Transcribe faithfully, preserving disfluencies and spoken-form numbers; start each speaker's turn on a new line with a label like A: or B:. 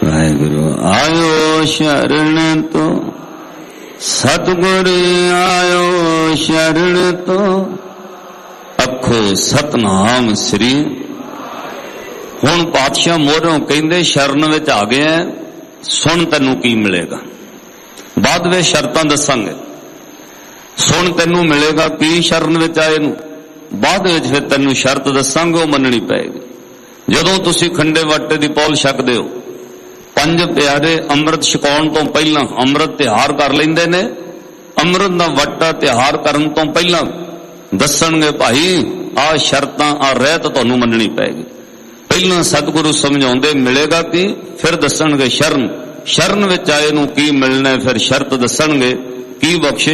A: ਵਾਹਿਗੁਰੂ ਆਇਓ ਸ਼ਰਨ ਤੋਂ, ਸਤਿਗੁਰ ਆਇਓ ਸ਼ਰਨ ਤੋਂ, ਅੱਖੋ ਸਤਨਾਮ ਸ੍ਰੀ। ਹੁਣ ਪਾਤਸ਼ਾਹ ਮੋਹਰੋਂ ਕਹਿੰਦੇ ਸ਼ਰਨ ਵਿੱਚ ਆ ਗਿਆ, ਸੁਣ ਤੈਨੂੰ ਕੀ ਮਿਲੇਗਾ। ਬਾਅਦ ਵਿੱਚ ਸ਼ਰਤਾਂ ਦੱਸਾਂਗੇ। ਸੁਣ ਤੈਨੂੰ ਮਿਲੇਗਾ ਕੀ ਸ਼ਰਨ ਵਿੱਚ ਆਏ ਨੂੰ, ਬਾਅਦ ਵਿੱਚ ਫਿਰ ਤੈਨੂੰ ਸ਼ਰਤ ਦੱਸਾਂਗੇ, ਉਹ ਮੰਨਣੀ ਪਏਗੀ। ਜਦੋਂ ਤੁਸੀਂ ਖੰਡੇ ਵਾਟੇ ਦੀ ਪੌਲ ਛਕਦੇ ਹੋ, ਪੰਜ ਪਿਆਰੇ ਅੰਮ੍ਰਿਤ ਛਕਾਉਣ ਤੋਂ ਪਹਿਲਾਂ ਅੰਮ੍ਰਿਤ ਤਿਆਰ ਕਰ ਲੈਂਦੇ ਨੇ। ਅੰਮ੍ਰਿਤ ਦਾ ਵਾਟਾ ਤਿਆਰ ਕਰਨ ਤੋਂ ਪਹਿਲਾਂ ਦੱਸਣਗੇ ਭਾਈ ਆਹ ਸ਼ਰਤਾਂ ਆ ਰਹਿਤ ਤੁਹਾਨੂੰ ਮੰਨਣੀ ਪਏਗੀ। ਪਹਿਲਾਂ ਸਤਿਗੁਰੂ ਸਮਝਾਉਂਦੇ ਮਿਲੇਗਾ ਕੀ, ਫਿਰ ਦੱਸਣਗੇ ਸ਼ਰਨ। ਸ਼ਰਨ ਵਿੱਚ ਆਏ ਨੂੰ ਕੀ ਮਿਲਣਾ, ਫਿਰ ਸ਼ਰਤ ਦੱਸਣਗੇ ਕੀ ਬਖਸ਼ਿਸ਼